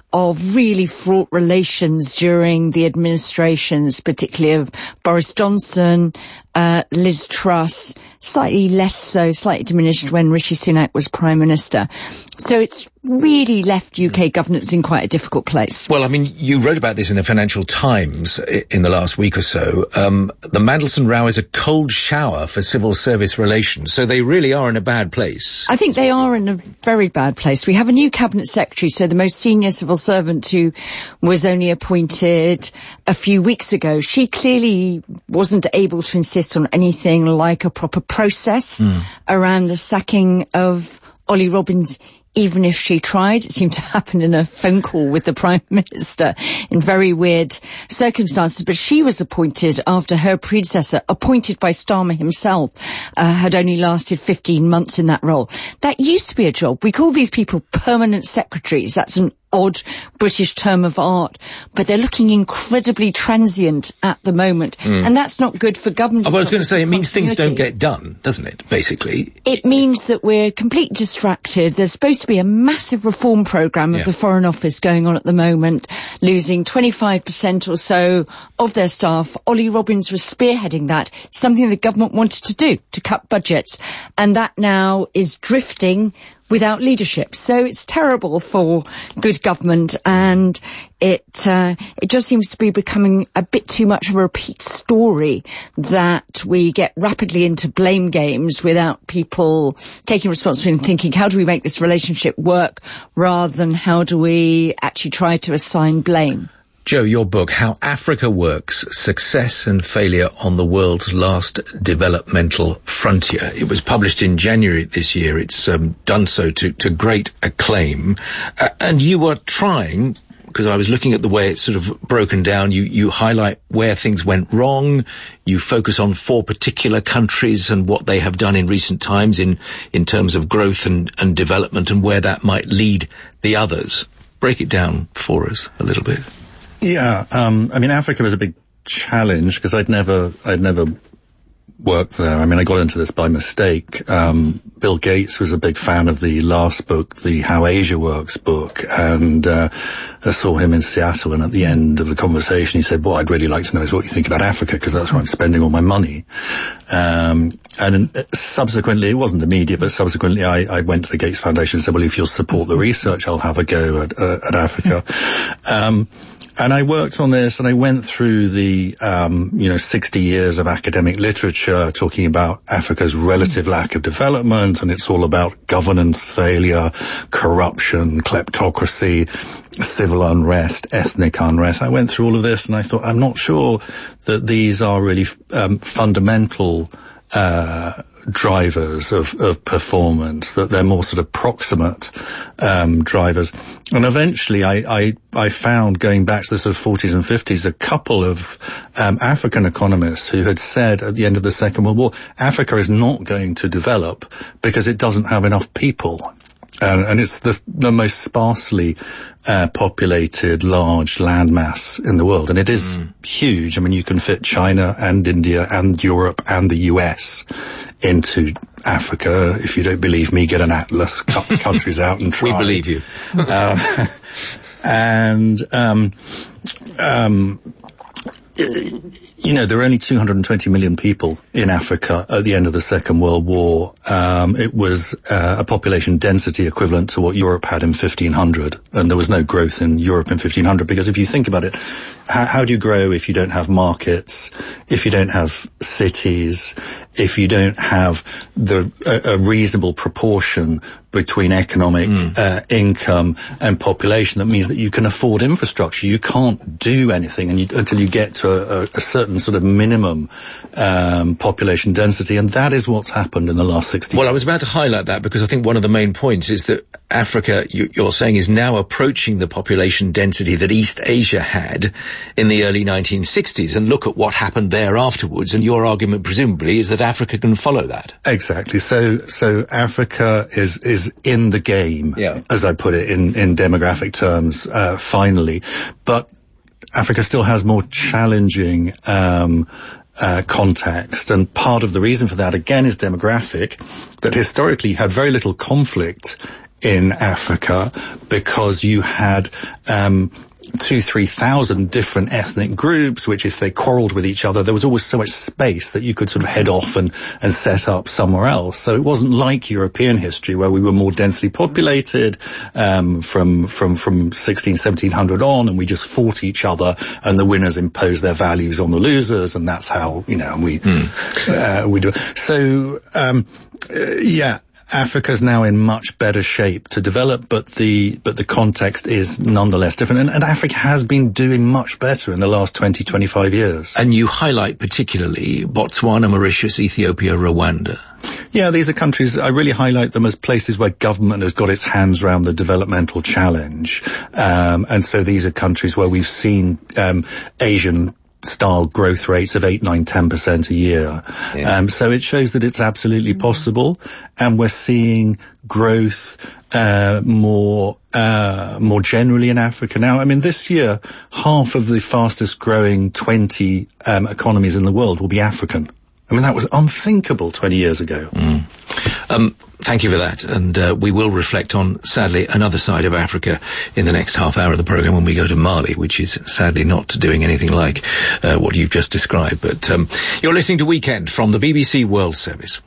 of really fraught relations during the administrations, particularly of Boris Johnson, uh, Liz Truss, slightly less so, slightly diminished when Rishi Sunak was Prime Minister. So it's really left U K governance in quite a difficult place. Well, I mean, you wrote about this in the Financial Times in the last week or so. Um, the Mandelson row is a cold shower for civil service relations, so they really are in a bad place. I think they are in a very bad place. We have a new cabinet secretary, so the most senior civil servant who was only appointed a few weeks ago. She clearly wasn't able to insist on anything like a proper process mm. around the sacking of Ollie Robbins. Even if she tried, it seemed to happen in a phone call with the Prime Minister in very weird circumstances. But she was appointed after her predecessor, appointed by Starmer himself, uh, had only lasted fifteen months in that role. That used to be a job. We call these people permanent secretaries. That's an odd British term of art, but they're looking incredibly transient at the moment, mm. and that's not good for government. Oh, well, I was going to say, it means things don't get done, doesn't it, basically? It means that we're completely distracted. There's supposed to be a massive reform programme of yeah. the Foreign Office going on at the moment, losing twenty-five percent or so of their staff. Ollie Robbins was spearheading that, something the government wanted to do, to cut budgets, and that now is drifting without leadership. So it's terrible for good government, and it uh, it just seems to be becoming a bit too much of a repeat story that we get rapidly into blame games without people taking responsibility and thinking, how do we make this relationship work, rather than how do we actually try to assign blame. Joe, your book, How Africa Works, Success and Failure on the World's Last Developmental Frontier. It was published in January this year. It's um, done so to, to great acclaim. Uh, and you were trying, because I was looking at the way it's sort of broken down, you, you highlight where things went wrong, you focus on four particular countries and what they have done in recent times in, in terms of growth and, and development, and where that might lead the others. Break it down for us a little bit. Yeah, um, I mean, Africa was a big challenge because I'd never, I'd never work there. I mean, I got into this by mistake. Um, Bill Gates was a big fan of the last book, the How Asia Works book, and uh, I saw him in Seattle, and at the end of the conversation he said, what I'd really like to know is what you think about Africa, because that's where I'm spending all my money. Um, and subsequently, it wasn't immediate, but subsequently I, I went to the Gates Foundation and said, well, if you'll support the research, I'll have a go at, uh, at Africa. Um, And I worked on this, and I went through the, um, you know, sixty years of academic literature talking about Africa's relative lack of development, and it's all about governance failure, corruption, kleptocracy, civil unrest, ethnic unrest. I went through all of this, and I thought, I'm not sure that these are really um, fundamental uh drivers of, of performance, that they're more sort of proximate um drivers. And eventually I, I, I found, going back to the sort of forties and fifties, a couple of um African economists who had said at the end of the Second World War, Africa is not going to develop because it doesn't have enough people. Uh, and it's the, the most sparsely uh, populated large landmass in the world. And it is mm. huge. I mean, you can fit China and India and Europe and the U S into Africa. If you don't believe me, get an atlas, cut the countries out and try. We believe you. uh, and, um, um, you know, there were only two hundred twenty million people in Africa at the end of the Second World War. Um, it was uh, a population density equivalent to what Europe had in fifteen hundred, and there was no growth in Europe in fifteen hundred, because if you think about it, how, how do you grow if you don't have markets, if you don't have cities, if you don't have the a, a reasonable proportion between economic mm. uh, income and population? That means that you can afford infrastructure. You can't do anything and you, until you get to a, a certain sort of minimum um, population density, and that is what's happened in the last sixty years. Well, I was about to highlight that, because I think one of the main points is that Africa, you, you're saying, is now approaching the population density that East Asia had in the early nineteen sixties, and look at what happened there afterwards, and your argument presumably is that Africa can follow that. Exactly. So, so Africa is, is in the game, yeah. as I put it in, in demographic terms, uh, finally. But Africa still has more challenging, um, uh, context. And part of the reason for that, again, is demographic, that historically had very little conflict in Africa because you had, um, two, three thousand different ethnic groups, which if they quarreled with each other, there was always so much space that you could sort of head off and, and set up somewhere else. So it wasn't like European history where we were more densely populated, um, from, from, from sixteen, seventeen hundred on, and we just fought each other, and the winners imposed their values on the losers, and that's how, you know, we, mm. uh, we do it. So, um, uh, yeah. Africa's now in much better shape to develop, but the but the context is nonetheless different. And, and Africa has been doing much better in the last twenty, twenty-five years. And you highlight particularly Botswana, Mauritius, Ethiopia, Rwanda. Yeah, these are countries, I really highlight them as places where government has got its hands around the developmental challenge. Um, and so these are countries where we've seen um, Asian style growth rates of eight, nine, ten percent a year. Yeah. Um, so it shows that it's absolutely possible, and we're seeing growth, uh, more, uh, more generally in Africa now. I mean, this year, half of the fastest growing twenty, um, economies in the world will be African. I mean, that was unthinkable twenty years ago. Mm. Um, thank you for that. And uh, we will reflect on, sadly, another side of Africa in the next half hour of the programme when we go to Mali, which is sadly not doing anything like uh, what you've just described. But um, you're listening to Weekend from the B B C World Service.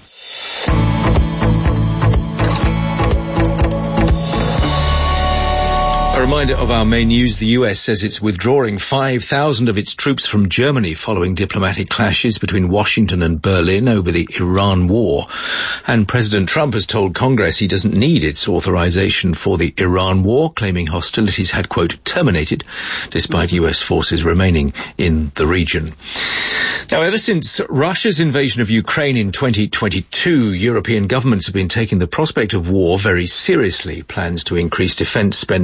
A reminder of our main news. The U S says it's withdrawing five thousand of its troops from Germany following diplomatic clashes between Washington and Berlin over the Iran war. And President Trump has told Congress he doesn't need its authorization for the Iran war, claiming hostilities had, quote, terminated, despite U S forces remaining in the region. Now, ever since Russia's invasion of Ukraine in twenty twenty-two, European governments have been taking the prospect of war very seriously. Plans to increase defense spending significantly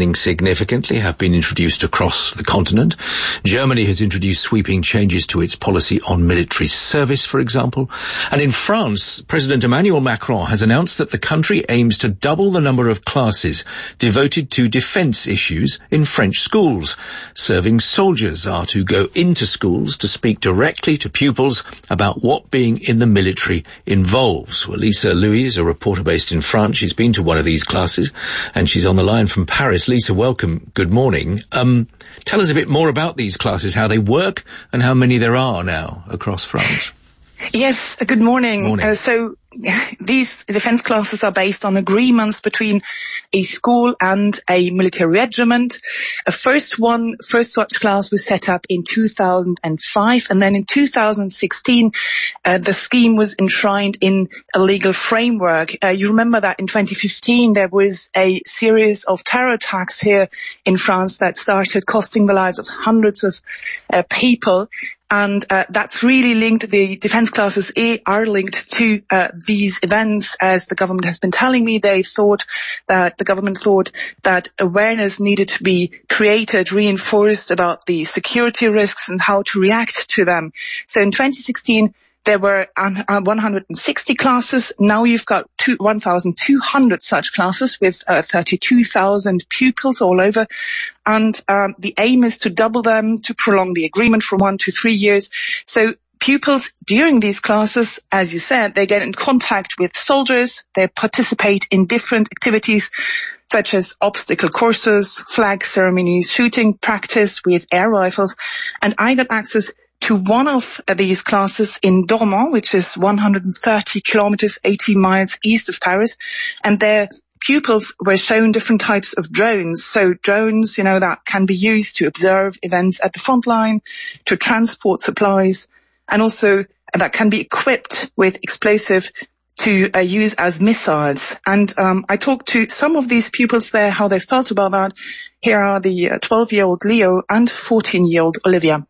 significantly have been introduced across the continent. Germany has introduced sweeping changes to its policy on military service, for example. And in France, President Emmanuel Macron has announced that the country aims to double the number of classes devoted to defence issues in French schools. Serving soldiers are to go into schools to speak directly to pupils about what being in the military involves. Well, Lisa Louis is a reporter based in France. She's been to one of these classes, and she's on the line from Paris. Lisa, welcome. Good morning. Um, tell us a bit more about these classes, how they work, and how many there are now across France. Yes, good morning. morning. Uh, so these defense classes are based on agreements between a school and a military regiment. A first one, first such class was set up in two thousand five, and then in two thousand sixteen, uh, the scheme was enshrined in a legal framework. Uh, you remember that in twenty fifteen there was a series of terror attacks here in France that started costing the lives of hundreds of uh, people. And uh, that's really linked, the defense classes are linked to uh, these events. As the government has been telling me, they thought that, the government thought that awareness needed to be created, reinforced about the security risks and how to react to them. So in twenty sixteen, there were one hundred sixty classes. Now you've got one thousand two hundred such classes with uh, thirty-two thousand pupils all over. And um, the aim is to double them, to prolong the agreement from one to three years. So pupils during these classes, as you said, they get in contact with soldiers. They participate in different activities such as obstacle courses, flag ceremonies, shooting practice with air rifles. And I got access to one of these classes in Dormans, which is one hundred thirty kilometers, eighty miles east of Paris. And there pupils were shown different types of drones. So drones, you know, that can be used to observe events at the front line, to transport supplies, and also that can be equipped with explosive to uh, use as missiles. And um, I talked to some of these pupils there, how they felt about that. Here are the uh, twelve-year-old Leo and fourteen-year-old Olivia.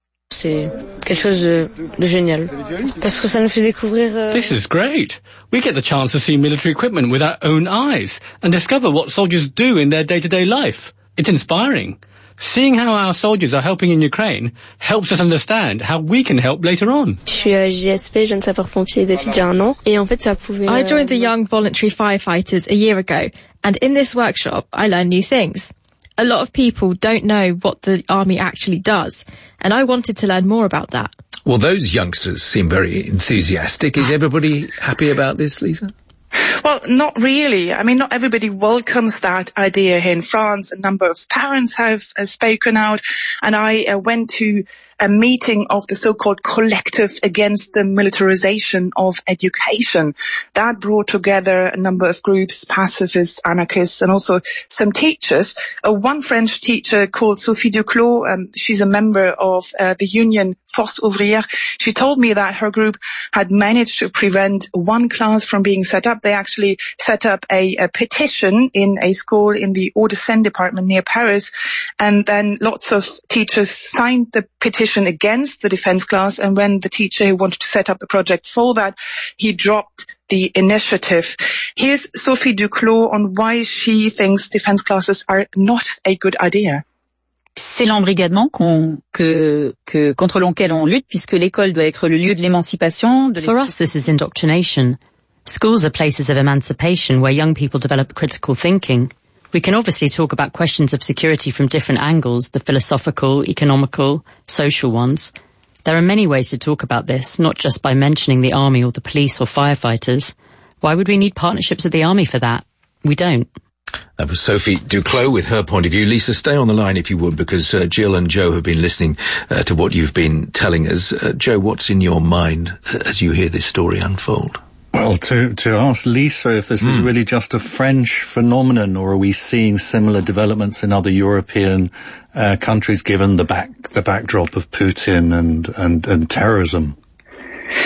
C'est quelque chose de, de génial. Parce que ça nous fait découvrir... Euh... This is great. We get the chance to see military equipment with our own eyes and discover what soldiers do in their day-to-day life. It's inspiring. Seeing how our soldiers are helping in Ukraine helps us understand how we can help later on. Je suis à J S P, jeune sapeur-pompier depuis déjà un an, et en fait ça pouvait... I joined the Young Voluntary Firefighters a year ago, and in this workshop I learned new things. A lot of people don't know what the army actually does, and I wanted to learn more about that. Well, those youngsters seem very enthusiastic. Is everybody happy about this, Lisa? Well, not really. I mean, not everybody welcomes that idea here in France. A number of parents have uh, spoken out, and I uh, went to a meeting of the so-called Collective Against the Militarization of Education. That brought together a number of groups, pacifists, anarchists, and also some teachers. Uh, one French teacher called Sophie Duclos, um, she's a member of uh, the union Force Ouvrière. She told me that her group had managed to prevent one class from being set up. They actually set up a, a petition in a school in the Hauts-de-Seine department near Paris, and then lots of teachers signed the petition against the defense class, and when the teacher who wanted to set up the project saw that, he dropped the initiative. Here's Sophie Duclos on why she thinks defense classes are not a good idea. C'est l'embrigadement qu'on, que, que, contre lequel on lutte, puisque l'école doit être le lieu de l'émancipation. De For us, this is indoctrination. Schools are places of emancipation where young people develop critical thinking. We can obviously talk about questions of security from different angles, the philosophical, economical, social ones. There are many ways to talk about this, not just by mentioning the army or the police or firefighters. Why would we need partnerships with the army for that? We don't. That was Sophie Duclos with her point of view. Lisa, stay on the line if you would, because uh, Jill and Joe have been listening uh, to what you've been telling us. Uh, Joe, what's in your mind uh, as you hear this story unfold? Well, to, to ask Lisa if this mm. is really just a French phenomenon, or are we seeing similar developments in other European uh, countries, given the back the backdrop of Putin and, and, and terrorism?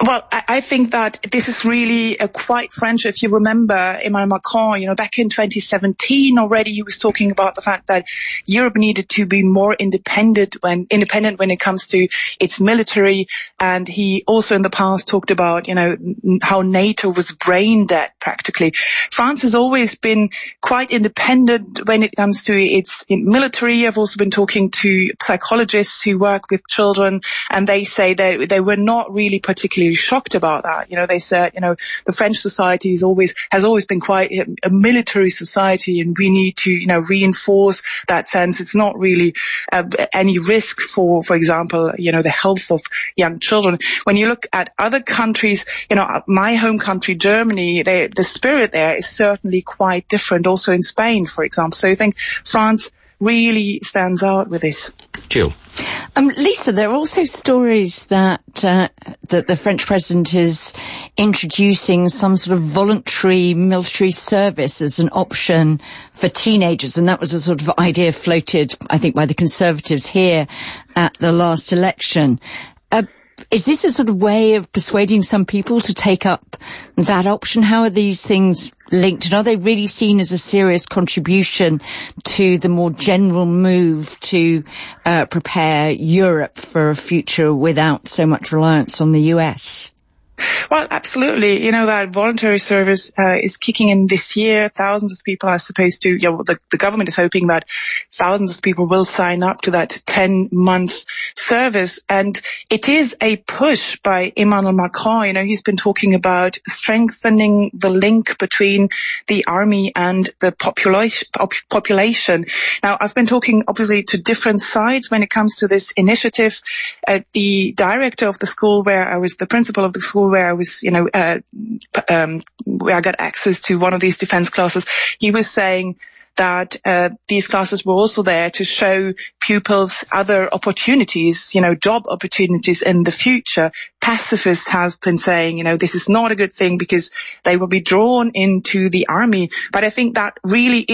Well, I, I think that this is really a quite French. If you remember Emmanuel Macron, you know, back in twenty seventeen already, he was talking about the fact that Europe needed to be more independent when independent when it comes to its military. And he also in the past talked about, you know, how NATO was brain dead practically. France has always been quite independent when it comes to its military. I've also been talking to psychologists who work with children, and they say that they were not really particularly shocked about that. You know, they said, you know, the French society is always, has always been quite a, a military society, and we need to, you know, reinforce that sense. It's not really uh, any risk for, for example, you know, the health of young children. When you look at other countries, you know, my home country, Germany, they, the spirit there is certainly quite different. Also in Spain, for example. So I think France really stands out with this. Jill. Um, Lisa, there are also stories that uh, that the French president is introducing some sort of voluntary military service as an option for teenagers, and that was a sort of idea floated, I think, by the Conservatives here at the last election. Uh, is this a sort of way of persuading some people to take up that option? How are these things linked, and are they really seen as a serious contribution to the more general move to uh, prepare Europe for a future without so much reliance on the U S? Well, absolutely. You know, that voluntary service uh, is kicking in this year. Thousands of people are supposed to, you know, the, the government is hoping that thousands of people will sign up to that ten-month service. And it is a push by Emmanuel Macron. You know, he's been talking about strengthening the link between the army and the population. population. Now, I've been talking, obviously, to different sides when it comes to this initiative. Uh, the director of the school where I was, the principal of the school where I was, you know, uh, um, where I got access to one of these defense classes, he was saying that uh, these classes were also there to show pupils other opportunities, you know, job opportunities in the future. Pacifists have been saying, you know, this is not a good thing because they will be drawn into the army. But I think that really